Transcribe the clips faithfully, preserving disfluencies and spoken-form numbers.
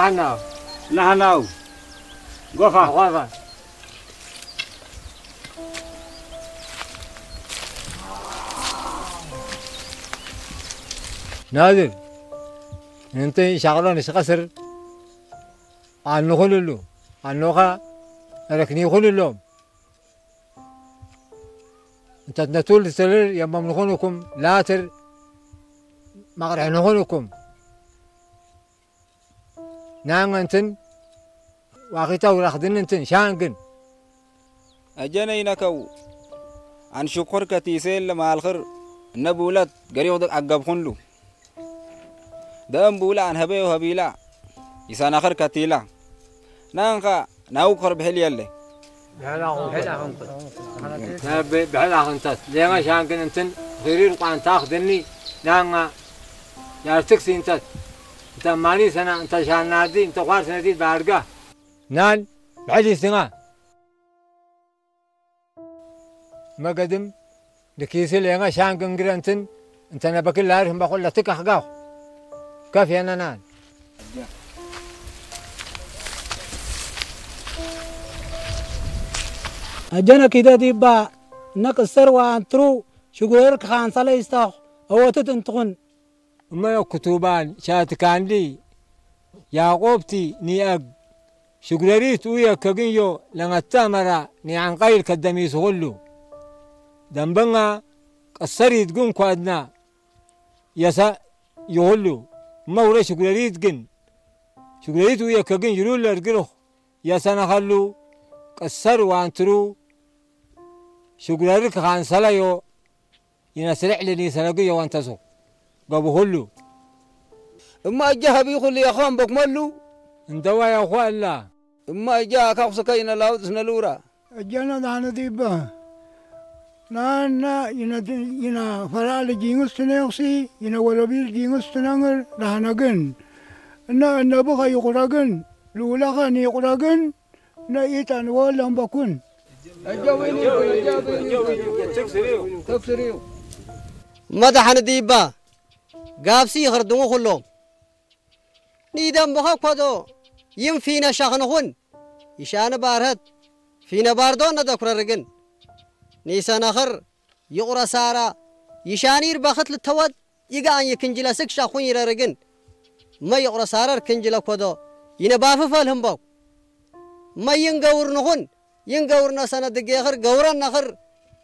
لحنا لحناو قفا غرفة نادر انت شغلان ايش قصر عن نقول له عن نوخا لكن يقول لهم انت تنتول تسلر يما منخونكم لاتر ما قرح نخونكم نان انتن واخيتا وراخدن انتن شانقن أجانا ينكو عن شكر كتيسيل مع الخير نبولات قريب عقب خنلو دام بولا عن هبي وهبيلا يسان آخر كتيلا نانخا ناوكر بحل يلي بحلا خنتات لينا شانقن انتن غيرين قان تاخدني نانا يارتكسي انتت انت مالي سنة انت شان نادي انت خوار سنة بارقة نان بعدي سنة ما قدم لكيسي لينا شانقن قرنتن انت نبكي لارهم بقول لتك احقاو كافي انا نان أجانا كده ديبا نكسر وانترو شغلك خان صلي يستاخ أو تتنتقن ما كتبان شات كان لي يعقوبتي ني أج شغلريت ويا كجيو لما تامرا ني عن قيل كدمي سغلو دمبنا كسري تقوم كادنا يسا يغلو ما ولا شغلريت جن شغلريت ويا كجين يرول لرجله يسا نخلو كسر وانترو شغلريك خان صلايو ينسرع لني سنقيو وانتسو قابو اما اجاها بيقول يا خان بك ملو اندوا يا اخوان الله اما اجاها كاوس كاينا لاود سنلورا أجانا دهنا ديبا نانا ينا ينا فرال جينغس تنيوسي ينا ولبيل جينغس تنانغر دهنا جن نا نبغى يقراجن لولا خان يقراجن نا يتان ولا بكون اجاويني اجاويني تكسريو تكسريو مدحنا ديبا قابسي خردو خلوم نيدم بخا قدو يم فينا شاخنخون يشان بارهد فينا باردون ندكر رجن نيسان اخر يقرا سارا يشانير بخت للتود يقان يكنجلا سك شاخون يررجن ما يقرا سارا كنجلا قدو ينباف فالهم بو ما ينقور نخون ينقورنا سنة دقيقر قورا نخر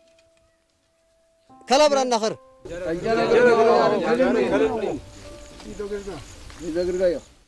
كلابرا نخر Ini dah gerga ya.